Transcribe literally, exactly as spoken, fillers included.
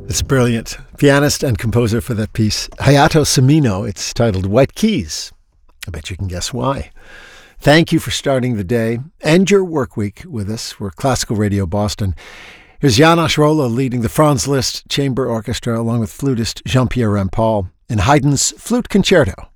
This brilliant pianist and composer for that piece, Hayato Samino. It's titled White Keys. I bet you can guess why. Thank you for starting the day and your work week with us. We're Classical Radio Boston. Here's János Róla leading the Franz Liszt Chamber Orchestra along with flutist Jean-Pierre Rampal in Haydn's Flute Concerto.